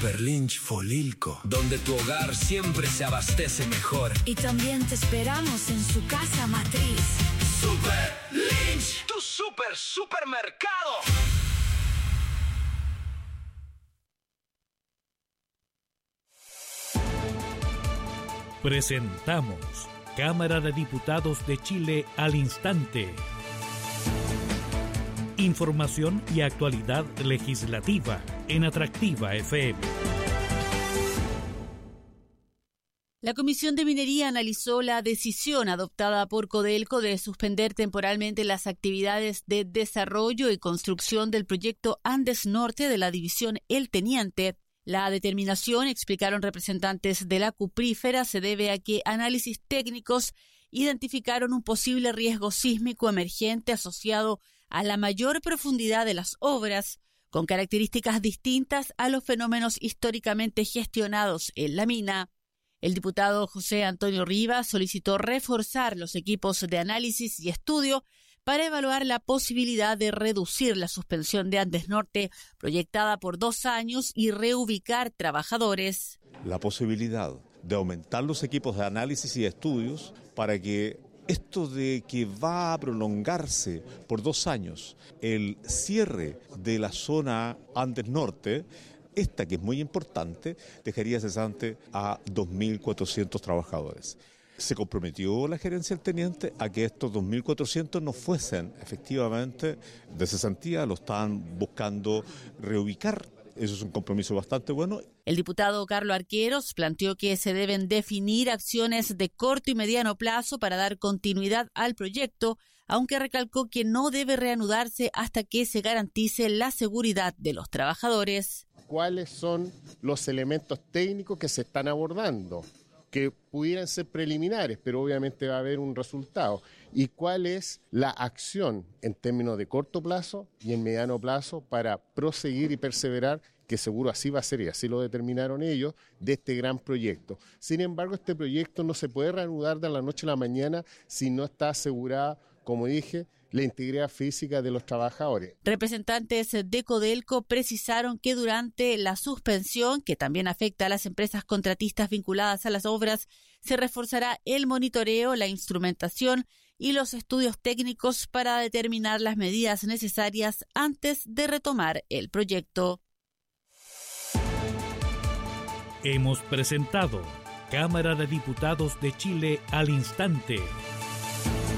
Super Lynch Folilco, donde tu hogar siempre se abastece mejor. Y también te esperamos en su casa matriz. Super Lynch, tu supermercado. Presentamos Cámara de Diputados de Chile al instante. Información y actualidad legislativa en Atractiva FM. La Comisión de Minería analizó la decisión adoptada por Codelco de suspender temporalmente las actividades de desarrollo y construcción del proyecto Andes Norte de la división El Teniente. La determinación, explicaron representantes de la cuprífera, se debe a que análisis técnicos identificaron un posible riesgo sísmico emergente asociado a la mayor profundidad de las obras, con características distintas a los fenómenos históricamente gestionados en la mina. El diputado José Antonio Rivas solicitó reforzar los equipos de análisis y estudio para evaluar la posibilidad de reducir la suspensión de Andes Norte proyectada por 2 años y reubicar trabajadores. La posibilidad de aumentar los equipos de análisis y estudios para que esto de que va a prolongarse por 2 años el cierre de la zona Andes Norte, esta que es muy importante, dejaría cesante a 2.400 trabajadores. Se comprometió la gerencia del teniente a que estos 2.400 no fuesen efectivamente de cesantía, lo estaban buscando reubicar. Eso es un compromiso bastante bueno. El diputado Carlos Arqueros planteó que se deben definir acciones de corto y mediano plazo para dar continuidad al proyecto, aunque recalcó que no debe reanudarse hasta que se garantice la seguridad de los trabajadores. ¿Cuáles son los elementos técnicos que se están abordando? Que pudieran ser preliminares, pero obviamente va a haber un resultado. ¿Y cuál es la acción en términos de corto plazo y en mediano plazo para proseguir y perseverar, que seguro así va a ser y así lo determinaron ellos, de este gran proyecto? Sin embargo, este proyecto no se puede reanudar de la noche a la mañana si no está asegurada, como dije, la integridad física de los trabajadores. Representantes de Codelco precisaron que durante la suspensión, que también afecta a las empresas contratistas vinculadas a las obras, se reforzará el monitoreo, la instrumentación y los estudios técnicos para determinar las medidas necesarias antes de retomar el proyecto. Hemos presentado Cámara de Diputados de Chile al instante.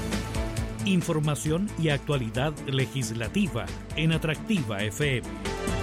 Información y actualidad legislativa en Atractiva FM.